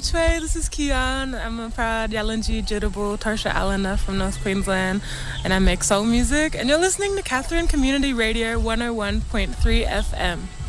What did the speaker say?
which way? This is Kian. I'm a proud Yalanji Jitable Tarsha Allena from North Queensland, and I make soul music. And you're listening to Catherine Community Radio 101.3 FM.